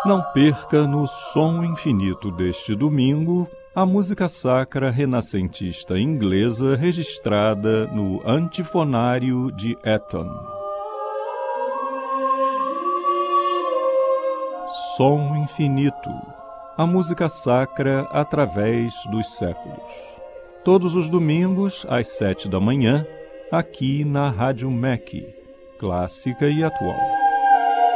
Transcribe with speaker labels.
Speaker 1: Não perca no Som Infinito deste domingo a música sacra renascentista inglesa registrada no Antifonário de Eton. Som Infinito, a música sacra através dos séculos. Todos os domingos, às 7 da manhã, aqui na Rádio MEC, clássica e atual.